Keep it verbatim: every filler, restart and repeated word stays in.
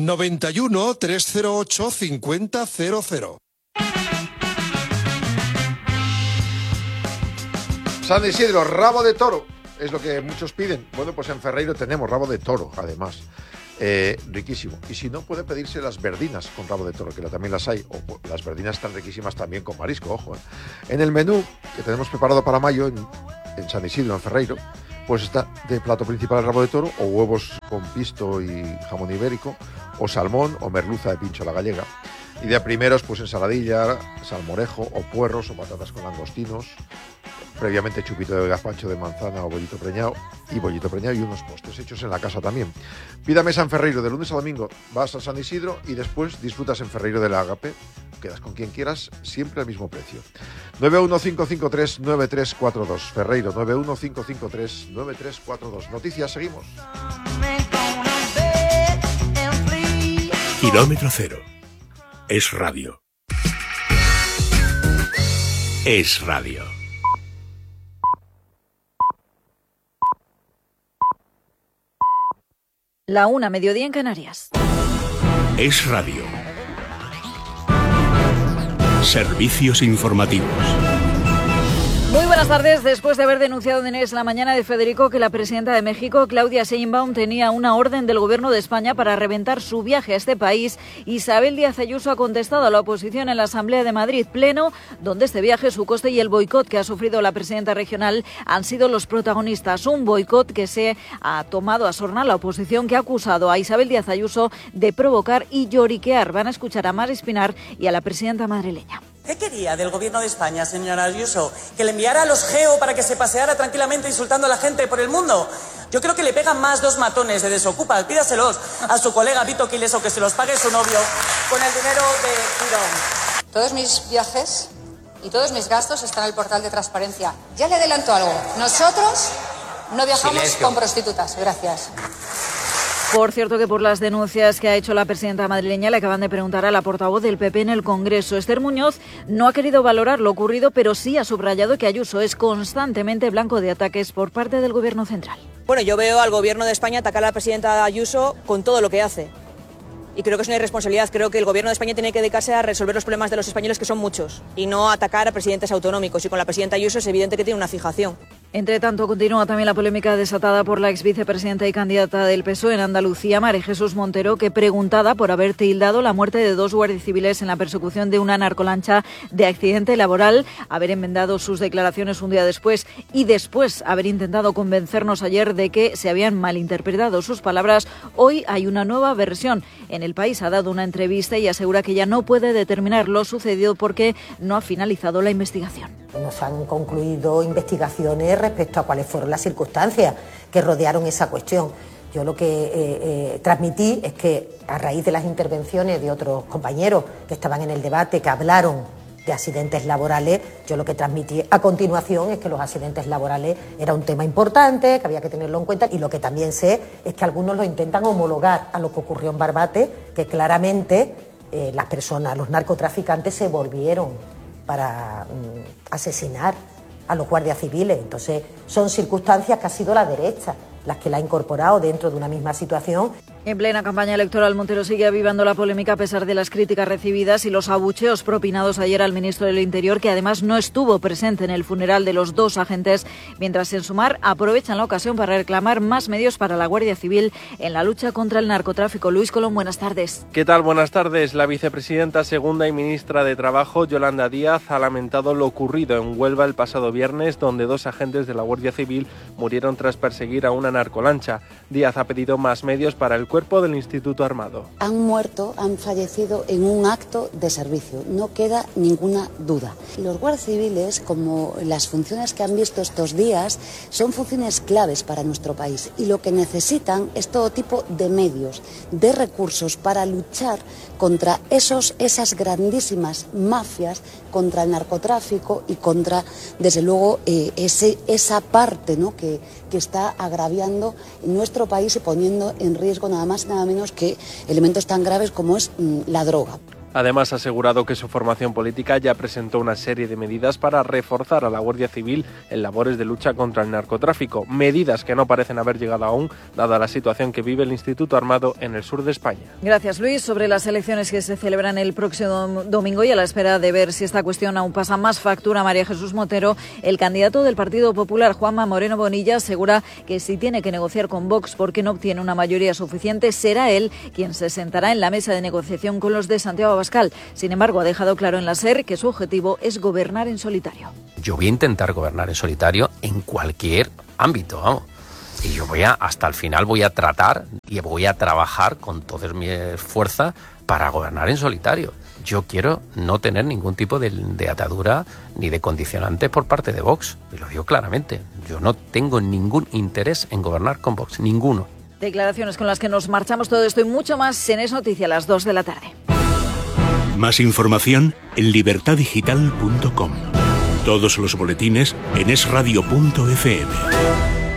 noventa y uno, trescientos ocho, cincuenta cero cero. San Isidro, rabo de toro, es lo que muchos piden. Bueno, pues en Ferreiro tenemos rabo de toro, además. Eh, riquísimo. Y si no, puede pedirse las verdinas con rabo de toro, que también las hay. O las verdinas están riquísimas también con marisco, ojo. ¿eh? En el menú que tenemos preparado para mayo en, en San Isidro, en Ferreiro, pues está de plato principal el rabo de toro, o huevos con pisto y jamón ibérico, o salmón, o merluza de pincho a la gallega. Y de primeros, pues ensaladilla, salmorejo, o puerros, o patatas con langostinos, previamente chupito de gazpacho de manzana o bollito preñado, y bollito preñado y unos postres hechos en la casa también. Pida mesa en Ferreiro, de lunes a domingo vas a San Isidro y después disfrutas en Ferreiro del Ágape, quedas con quien quieras, siempre al mismo precio. nueve uno cinco cinco tres nueve tres cuatro dos, Ferreiro, nueve uno cinco cinco tres nueve tres cuatro dos. Noticias, seguimos. Kilómetro cero. Es radio. Es radio. La una, mediodía en Canarias. Es radio. Servicios informativos. Muy buenas tardes. Después de haber denunciado en Inés la mañana de Federico que la presidenta de México, Claudia Sheinbaum, tenía una orden del Gobierno de España para reventar su viaje a este país, Isabel Díaz Ayuso ha contestado a la oposición en la Asamblea de Madrid, pleno donde este viaje, su coste y el boicot que ha sufrido la presidenta regional han sido los protagonistas. Un boicot que se ha tomado a sorna la oposición, que ha acusado a Isabel Díaz Ayuso de provocar y lloriquear. Van a escuchar a Mar Espinar y a la presidenta madrileña. ¿Qué quería del Gobierno de España, señora Ayuso? ¿Que le enviara a los geo para que se paseara tranquilamente insultando a la gente por el mundo? Yo creo que le pegan más dos matones de Desocupa. Pídaselos a su colega Vito Quiles o que se los pague su novio con el dinero de Quirón. Todos mis viajes y todos mis gastos están en el portal de transparencia. Ya le adelanto algo. Nosotros no viajamos Silencio. con prostitutas. Gracias. Por cierto, que por las denuncias que ha hecho la presidenta madrileña le acaban de preguntar a la portavoz del P P en el Congreso. Esther Muñoz no ha querido valorar lo ocurrido, pero sí ha subrayado que Ayuso es constantemente blanco de ataques por parte del Gobierno central. Bueno, yo veo al Gobierno de España atacar a la presidenta Ayuso con todo lo que hace. Y creo que es una irresponsabilidad. Creo que el Gobierno de España tiene que dedicarse a resolver los problemas de los españoles, que son muchos, y no atacar a presidentes autonómicos. Y con la presidenta Ayuso es evidente que tiene una fijación. Entre tanto, continúa también la polémica desatada por la ex vicepresidenta y candidata del P S O E en Andalucía, María Jesús Montero, que, preguntada por haber tildado la muerte de dos guardias civiles en la persecución de una narcolancha de accidente laboral, haber enmendado sus declaraciones un día después y después haber intentado convencernos ayer de que se habían malinterpretado sus palabras, hoy hay una nueva versión. En El País ha dado una entrevista y asegura que ya no puede determinar lo sucedido porque no ha finalizado la investigación. Nos han concluido investigaciones respecto a cuáles fueron las circunstancias que rodearon esa cuestión. Yo lo que eh, eh, transmití es que, a raíz de las intervenciones de otros compañeros que estaban en el debate, que hablaron de accidentes laborales, yo lo que transmití a continuación es que los accidentes laborales era un tema importante, que había que tenerlo en cuenta, y lo que también sé es que algunos lo intentan homologar a lo que ocurrió en Barbate, que claramente eh, las personas, los narcotraficantes se volvieron para mm, asesinar a los guardias civiles. Entonces son circunstancias que ha sido la derecha las que la ha incorporado dentro de una misma situación. En plena campaña electoral, Montero sigue avivando la polémica a pesar de las críticas recibidas y los abucheos propinados ayer al ministro del Interior, que además no estuvo presente en el funeral de los dos agentes, mientras en Sumar aprovechan la ocasión para reclamar más medios para la Guardia Civil en la lucha contra el narcotráfico. Luis Colón, buenas tardes. ¿Qué tal? Buenas tardes. La vicepresidenta segunda y ministra de Trabajo, Yolanda Díaz, ha lamentado lo ocurrido en Huelva el pasado viernes, donde dos agentes de la Guardia Civil murieron tras perseguir a una narcolancha. Díaz ha pedido más medios para el cuerpo del Instituto Armado. Han muerto, han fallecido en un acto de servicio, no queda ninguna duda. Los guardias civiles, como las funciones que han visto estos días, son funciones claves para nuestro país y lo que necesitan es todo tipo de medios, de recursos para luchar contra esos, esas grandísimas mafias, contra el narcotráfico y contra, desde luego, eh, ese, esa parte, ¿no?, que, que está agraviando nuestro país y poniendo en riesgo nada más y nada menos que elementos tan graves como es mmm, la droga. Además, ha asegurado que su formación política ya presentó una serie de medidas para reforzar a la Guardia Civil en labores de lucha contra el narcotráfico, medidas que no parecen haber llegado aún, dada la situación que vive el Instituto Armado en el sur de España. Gracias, Luis. Sobre las elecciones que se celebran el próximo domingo y a la espera de ver si esta cuestión aún pasa más factura a María Jesús Motero, el candidato del Partido Popular, Juanma Moreno Bonilla, asegura que si tiene que negociar con Vox porque no obtiene una mayoría suficiente, será él quien se sentará en la mesa de negociación con los de Santiago Abascal. Sin embargo, ha dejado claro en la SER que su objetivo es gobernar en solitario. Yo voy a intentar gobernar en solitario en cualquier ámbito, vamos. Y yo voy a, hasta el final voy a tratar y voy a trabajar con todas mis fuerzas para gobernar en solitario. Yo quiero no tener ningún tipo de, de atadura ni de condicionante por parte de Vox. Y lo digo claramente. Yo no tengo ningún interés en gobernar con Vox, ninguno. Declaraciones con las que nos marchamos. Todo esto y mucho más en Es Noticia a las dos de la tarde. Más información en libertad digital punto com. Todos los boletines en es radio punto efe eme.